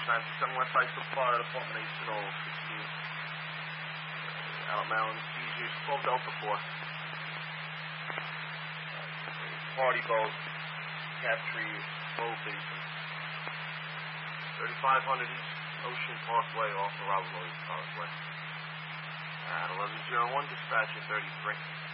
Transit 7 West Side Fire Department 816. Out Mountain, seizures, 12 Delta 4. Party boat, Captree, Bow Basin. 3500 East Ocean Parkway off the Robert Williams Parkway. At 1101, dispatcher 33.